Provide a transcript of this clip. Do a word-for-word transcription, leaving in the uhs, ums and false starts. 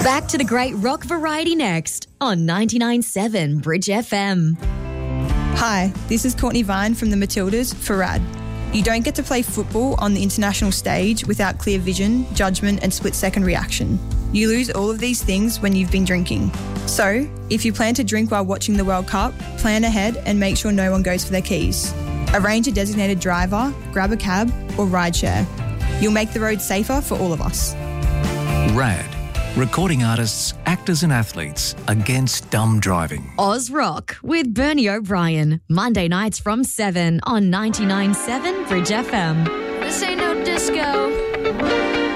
Back to the great rock variety next on ninety-nine point seven Bridge F M. Hi, this is Courtney Vine from the Matildas for RAD. You don't get to play football on the international stage without clear vision, judgment and split-second reaction. You lose all of these things when you've been drinking. So, if you plan to drink while watching the World Cup, plan ahead and make sure no one goes for their keys. Arrange a designated driver, grab a cab or rideshare. You'll make the road safer for all of us. RAD. Recording artists, actors and athletes against dumb driving. Oz Rock with Bernie O'Brien. Monday nights from seven on ninety-nine point seven Bridge F M. This ain't no disco.